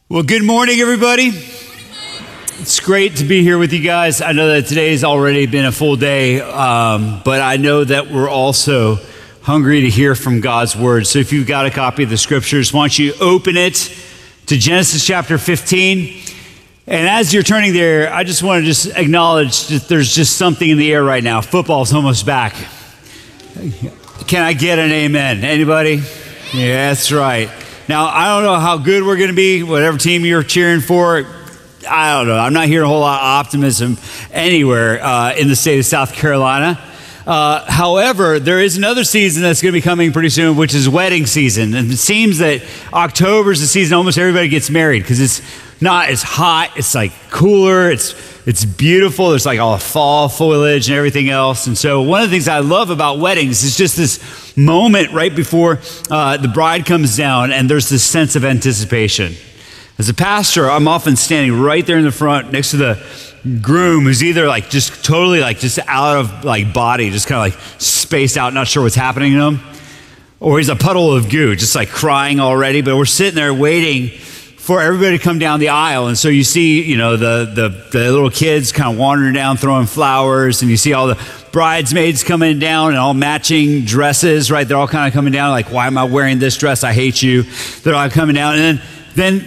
Well, good morning, everybody. It's great to be here with you guys. I know that today's already been a full day, but I know that we're also hungry to hear from God's word. So if you've got a copy of the scriptures, why don't you open it to Genesis chapter 15. And as you're turning there, I just want to acknowledge that there's just something in the air right now. Football's almost back. Can I get an amen? Anybody? Yeah, that's right. Now, I don't know how good we're going to be, whatever team you're cheering for. I don't know. I'm not hearing a whole lot of optimism anywhere in the state of South Carolina. However, there is another season that's going to be coming pretty soon, which is wedding season. And it seems that October is the season almost everybody gets married because it's not as hot. It's like cooler. It's beautiful. There's like all the fall foliage and everything else. And so one of the things I love about weddings is just this moment right before the bride comes down, and there's this sense of anticipation. As a pastor, I'm often standing right there in the front next to the groom who's either like just totally like just out of like body, just kind of like spaced out, not sure what's happening to him, or he's a puddle of goo, just like crying already. But we're sitting there waiting for everybody to come down the aisle. And so you see, you know, the little kids kind of wandering down, throwing flowers, and you see all the bridesmaids coming down in all matching dresses, right? They're all kind of coming down like, why am I wearing this dress? I hate you. They're all coming down. And then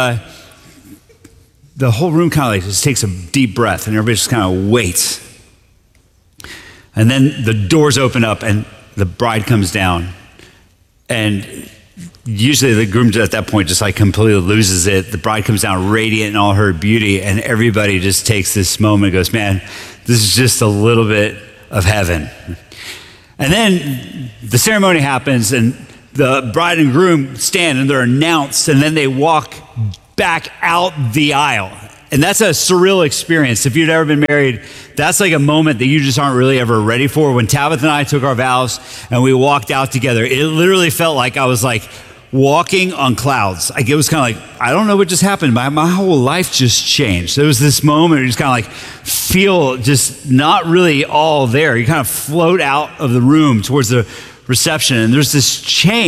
the whole room kind of like just takes a deep breath, and everybody just kind of waits. And then the doors open up and the bride comes down, and usually the groom at that point just like completely loses it. The bride comes down radiant in all her beauty, and everybody just takes this moment and goes, man, this is just a little bit of heaven. And then the ceremony happens, and the bride and groom stand and they're announced, and then they walk back out the aisle. And that's a surreal experience. If you've ever been married, that's like a moment that you just aren't really ever ready for. When Tabitha and I took our vows and we walked out together, it literally felt like I was like walking on clouds. Like it was kind of like, I don't know what just happened. My whole life just changed. There was this moment where you just kind of like feel just not really all there. You kind of float out of the room towards the reception, and there's this change